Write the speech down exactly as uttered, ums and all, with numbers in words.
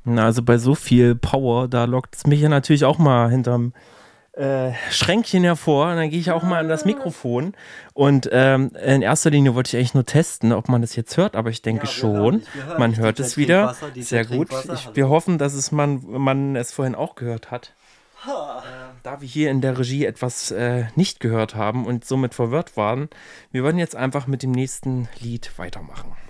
Na, also bei so viel Power, da lockt es mich ja natürlich auch mal hinterm äh, Schränkchen hervor. Und dann gehe ich auch mal an das Mikrofon. Und ähm, in erster Linie wollte ich eigentlich nur testen, ob man das jetzt hört, aber ich denke Ja, wir hören schon. dich, wir hören Man dich. hört D J es wieder. Trinkwasser, D J Sehr gut. Trinkwasser, Ich, wir hallo. hoffen, dass es man, man es vorhin auch gehört hat. Ha. Da wir hier in der Regie etwas äh, nicht gehört haben und somit verwirrt waren, wir wollen jetzt einfach mit dem nächsten Lied weitermachen.